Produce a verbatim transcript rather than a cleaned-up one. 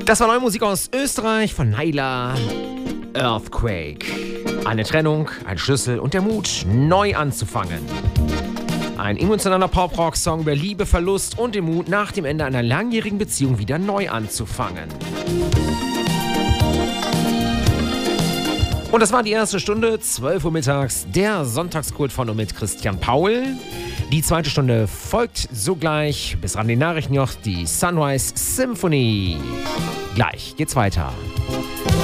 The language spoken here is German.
Das war neue Musik aus Österreich von Naila. Earthquake. Eine Trennung, ein Schlüssel und der Mut, neu anzufangen. Ein emotionaler Pop-Rock-Song über Liebe, Verlust und den Mut, nach dem Ende einer langjährigen Beziehung wieder neu anzufangen. Und das war die erste Stunde, zwölf Uhr mittags, der Sonntagskult von und mit Christian Paul. Die zweite Stunde folgt sogleich. Bis an die Nachrichten noch die Sunrise Symphony. Gleich geht's weiter.